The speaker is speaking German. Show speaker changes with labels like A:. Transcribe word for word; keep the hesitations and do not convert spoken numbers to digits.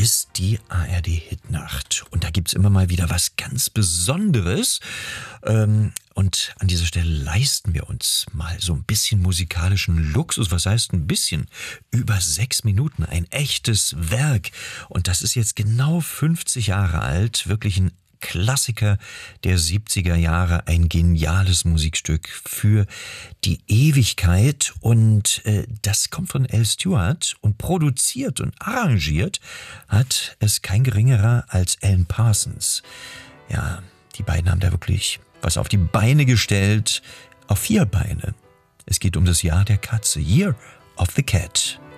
A: ist die A R D-Hitnacht. Und da gibt's immer mal wieder was ganz Besonderes. Ähm, und an dieser Stelle leisten wir uns mal so ein bisschen musikalischen Luxus. Was heißt ein bisschen? Über sechs Minuten, ein echtes Werk. Und das ist jetzt genau fünfzig Jahre alt. Wirklich ein Klassiker der siebziger Jahre, ein geniales Musikstück für die Ewigkeit. Und äh, das kommt von Al Stewart, und produziert und arrangiert hat es kein geringerer als Alan Parsons. Ja, die beiden haben da wirklich was auf die Beine gestellt, auf vier Beine. Es geht um das Jahr der Katze, Year of the Cat.